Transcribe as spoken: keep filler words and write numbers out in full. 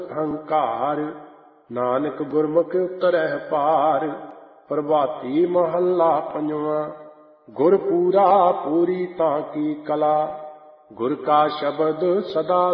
ਹੰਕਾਰ। ਨਾਨਕ ਗੁਰਮੁਖ ਉਤਰਹਿ ਪਾਰ। ਪ੍ਰਭਾਤੀ ਮਹੱਲਾ ਪੰਜਵਾਂ। ਗੁਰ ਪੂਰਾ ਪੂਰੀ ਤਾਂ ਕੀ ਕਲਾ। ਗੁਰ ਕਾ ਸ਼ਬਦ ਸਦਾ